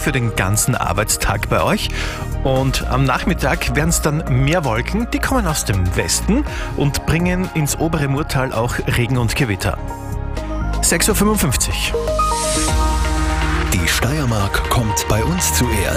für den ganzen Arbeitstag bei euch. Und am Nachmittag werden es dann mehr Wolken, die kommen aus dem Westen und bringen ins obere Murtal auch Regen und Gewitter. 6.55 Uhr. Die Steiermark kommt bei uns zuerst.